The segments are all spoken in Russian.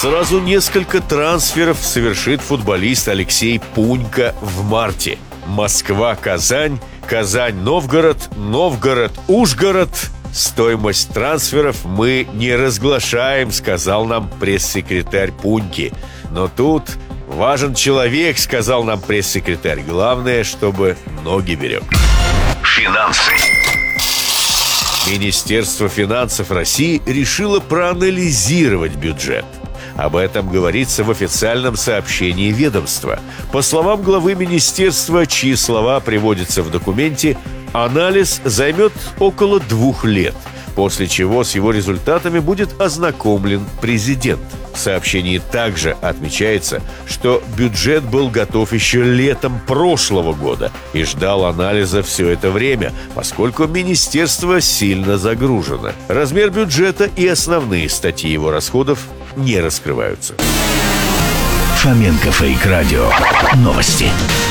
Сразу несколько трансферов совершит футболист Алексей Пунько в марте. Москва-Казань, Казань-Новгород, Новгород-Ужгород. Стоимость трансферов мы не разглашаем, сказал нам пресс-секретарь Пуньки. Но тут важен человек, сказал нам пресс-секретарь. Главное, чтобы ноги берег. Финансы. Министерство финансов России решило проанализировать бюджет. Об этом говорится в официальном сообщении ведомства. По словам главы министерства, чьи слова приводятся в документе, анализ займет около 2 лет, после чего с его результатами будет ознакомлен президент. В сообщении также отмечается, что бюджет был готов еще летом прошлого года и ждал анализа все это время, поскольку министерство сильно загружено. Размер бюджета и основные статьи его расходов не раскрываются. Фоменко Фейк Радио. Новости.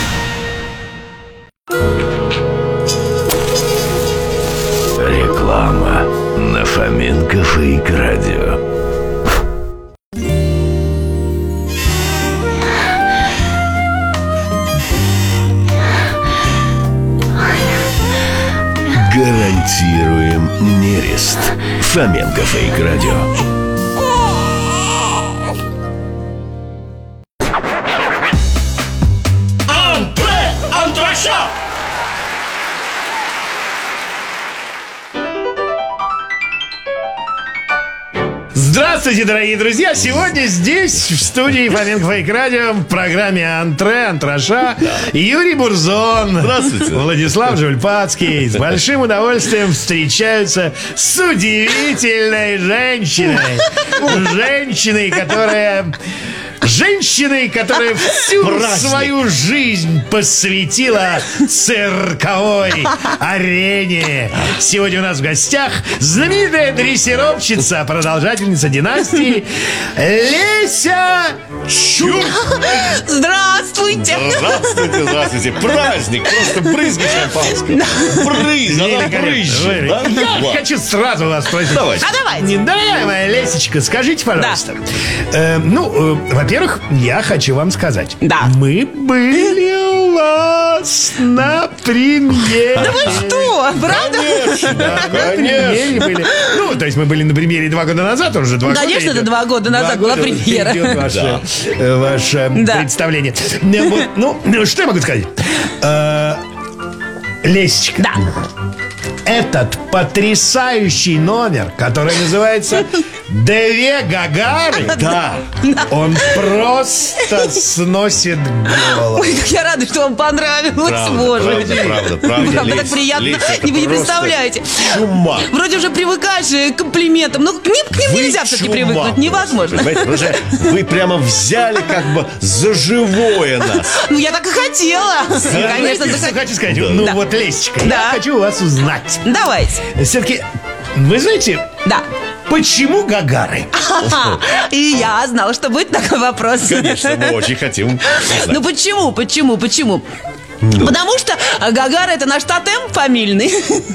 Реклама на Фоменко Фейк Радио. Гарантируем нерест. Фоменко Фейк Радио. Здравствуйте, дорогие друзья! Сегодня здесь, в студии Фоменко Фейк Радио, в программе «Антраша» Юрий Бурзон. Здравствуйте. Владислав Жульпацкий. С большим удовольствием встречаются с удивительной женщиной. Женщиной, которая всю свою жизнь посвятила цирковой арене. Сегодня у нас в гостях знаменитая дрессировщица, продолжательница династии Леся Чурк. Здравствуйте. Здравствуйте. Праздник. Просто брызги шампанского. Я хочу сразу вас спросить. Давайте. Дорогая моя Лесечка, скажите, пожалуйста. Во-первых, я хочу вам сказать. Да. Мы были у вас на премьере. Да вы что, правда? На премьере были. То есть мы были на премьере 2 года назад, уже 2 года. Конечно, это 2 года назад была премьера. Идет ваше представление. Что я могу сказать? Лесечка. Да. Этот потрясающий номер, который называется «Две Гагары», он просто сносит голову. Ой, как я рада, что вам понравилось. Боже. Правда, так приятно. Вы не представляете. Чума. Вроде уже привыкаешь к комплиментам. Но к ним нельзя все-таки привыкнуть. Невозможно. Вы прямо взяли как бы за живое нас. Я так и хотела. Конечно, Хочу сказать, Лесечка, я Да. хочу вас узнать. Давайте. Все-таки, вы знаете, Да. почему Гагары? И я знала, что будет такой вопрос. Конечно, мы очень хотим узнать. Почему? Потому что Гагара — это наш тотем фамильный.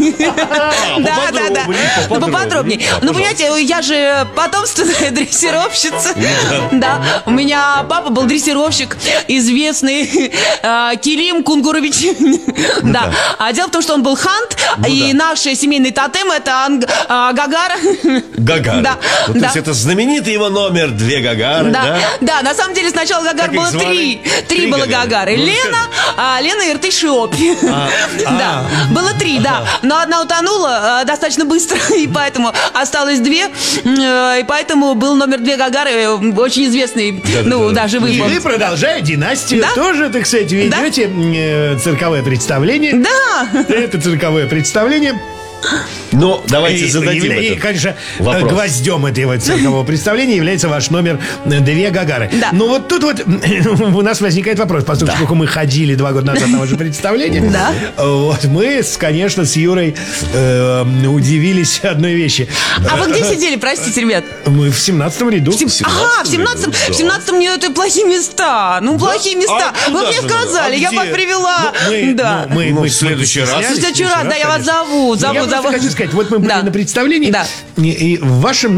Да. Поподробнее. Понимаете, я же потомственная дрессировщица. Да. У меня папа был дрессировщик, известный Килим Кунгурович. Да. А дело в том, что он был хант, и наш семейный тотем — это Гагара. Гагары. Да. То есть это знаменитый его номер «Две Гагары», да? Да, на самом деле сначала Гагар Как их было звали? 3 было Гагары. Лена и Иртышиопи. Да, было 3, да. Но одна утонула достаточно быстро, и поэтому осталось 2. И поэтому был номер 2 Гагары, очень известный, живым. И вы, продолжая династию, Да. тоже, так сказать, ведете цирковое представление. Да. Это цирковое представление. Давайте зададим И, этот конечно, вопрос. гвоздем этого циркового представления является ваш номер «Две Гагары». Да. Тут у нас возникает вопрос, поскольку мы ходили 2 года назад на ваше представление. Да. Мы, конечно, с Юрой удивились одной вещи. А вы где сидели, простите, ребят? Мы в 17-м ряду. В 17-м нет, это плохие места. Плохие места. Вы мне сказали, я вас привела. Да. Мы в следующий раз. В следующий раз, да, я вас зову. Я просто хочу сказать, мы были Да. на представлении, Да. и в вашем